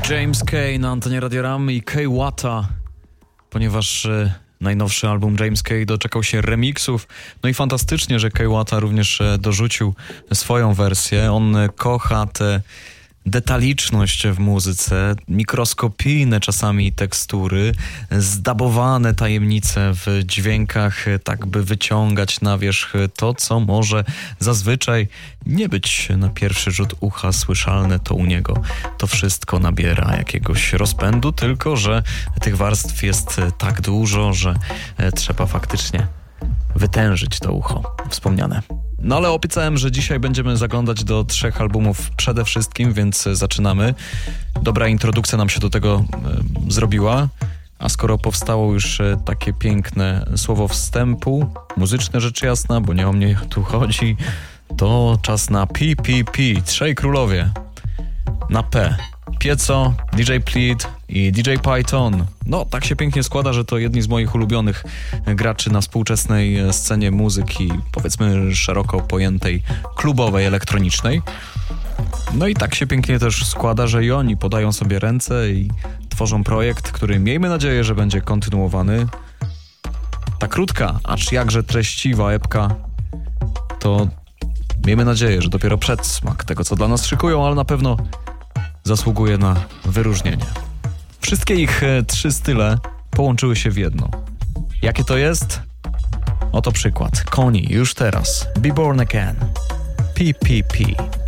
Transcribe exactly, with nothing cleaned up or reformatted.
James Kay na antenie Radio Ram i Kay Wata, ponieważ e, najnowszy album James Kay doczekał się remixów. No i fantastycznie, że Kay Wata również e, dorzucił swoją wersję. On e, kocha tę detaliczność w muzyce, mikroskopijne czasami tekstury, zdabowane tajemnice w dźwiękach, tak by wyciągać na wierzch to, co może zazwyczaj nie być na pierwszy rzut ucha słyszalne, to u niego to wszystko nabiera jakiegoś rozpędu, tylko że tych warstw jest tak dużo, że trzeba faktycznie wytężyć to ucho wspomniane. No ale obiecałem, że dzisiaj będziemy zaglądać do trzech albumów przede wszystkim, więc zaczynamy. Dobra introdukcja nam się do tego e, zrobiła, a skoro powstało już e, takie piękne słowo wstępu, muzyczne rzecz jasna, bo nie o mnie tu chodzi, to czas na P P P, Trzej Królowie. Na P. Pieco, D J Pleat i D J Python. No, tak się pięknie składa, że to jedni z moich ulubionych graczy na współczesnej scenie muzyki, powiedzmy szeroko pojętej, klubowej, elektronicznej. No i tak się pięknie też składa, że i oni podają sobie ręce i tworzą projekt, który miejmy nadzieję, że będzie kontynuowany. Ta krótka, acz jakże treściwa epka, to miejmy nadzieję, że dopiero przedsmak tego, co dla nas szykują, ale na pewno zasługuje na wyróżnienie. Wszystkie ich e, trzy style połączyły się w jedno. Jakie to jest? Oto przykład. Koni, już teraz. Be Born Again. P P P.